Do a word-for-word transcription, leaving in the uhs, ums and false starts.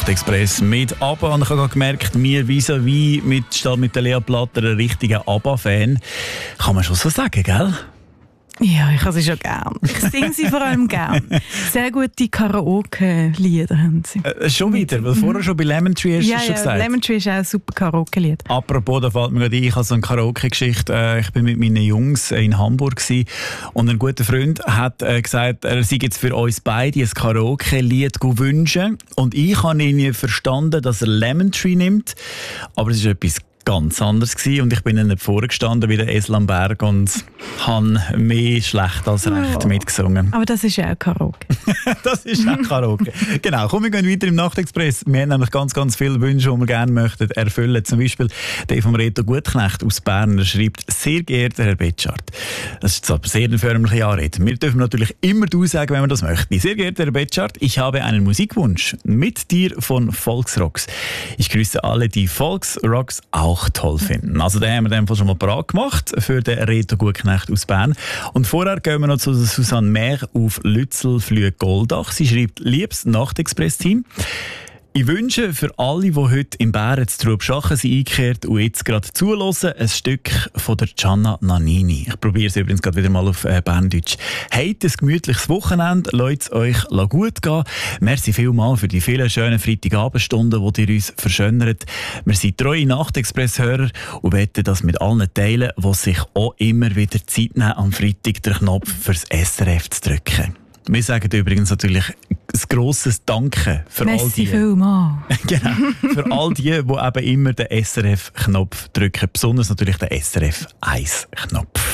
Nachtexpress mit ABBA. Und ich habe gerade gemerkt, mir vis-à-vis mit, statt mit der Lea Platter ein richtiger ABBA-Fan. Kann man schon so sagen, gell? Ja, ich habe sie schon gern. Ich singe sie vor allem gern. Sehr gute Karaoke-Lieder haben sie. Äh, schon wieder? Weil vorher schon bei Lemon Tree hast du ja, schon ja, gesagt. Lemon Tree ist auch ein super Karaoke-Lied. Apropos, da fällt mir gerade ein, ich habe so eine Karaoke-Geschichte. Äh, ich bin mit meinen Jungs in Hamburg gewesen, und ein guter Freund hat äh, gesagt, er sei jetzt für uns beide ein Karaoke-Lied wünschen. Und ich habe ihn verstanden, dass er Lemon Tree nimmt. Aber es ist etwas ganz anders gewesen. Und ich bin dann nicht vorgestanden wie der Esel am Berg und habe mehr schlecht als recht oh. mitgesungen. Aber das ist ja auch Karaoke. Das ist auch Karaoke. Genau, komm, wir gehen weiter im Nachtexpress. Wir haben nämlich ganz, ganz viele Wünsche, die wir gerne möchten erfüllen. Zum Beispiel der vom Reto Gutknecht aus Bern. Er schreibt: Sehr geehrter Herr Betschart. Das ist zwar sehr eine förmliche Anrede. Wir dürfen natürlich immer du sagen, wenn wir das möchten. Sehr geehrter Herr Betschart, ich habe einen Musikwunsch. Mit dir von Volksrocks. Ich grüße alle, die Volksrocks auch toll finden. Also den haben wir in dem Fall schon mal parat gemacht für den Reto Gutknecht aus Bern. Und vorher gehen wir noch zu Susanne Mehr auf Lützelflüh-Goldach. Sie schreibt: Liebes Nachtexpress-Team, ich wünsche für alle, die heute im Bären zu Trubschachen sind eingekehrt und jetzt gerade zuhören, ein Stück von der Gianna Nannini. Ich probiere es übrigens gerade wieder mal auf äh, Berndeutsch. Habt ein gemütliches Wochenende, lasst es euch gut gehen. Merci vielmals für die vielen schönen Freitagabendstunden, die ihr uns verschönert. Wir sind treue Nachtexpress-Hörer und wollen das mit allen teilen, die sich auch immer wieder Zeit nehmen, am Freitag den Knopf fürs S R F zu drücken. Wir sagen übrigens natürlich ein grosses Danke für Merci all die. vielmals. Genau, für all die, die eben immer den S R F-Knopf drücken. Besonders natürlich den S R F eins Knopf.